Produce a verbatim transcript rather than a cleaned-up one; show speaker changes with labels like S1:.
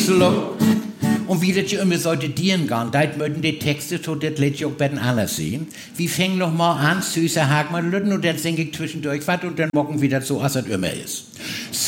S1: Slo Und wie das ja immer sollte dienen gehen, da möchten die Texte, so das lädt ja auch bei den anderen sehen. Wir fangen noch mal an, süßer Hagmann, und dann singe ich zwischendurch was und dann morgen wieder so, als es immer ist.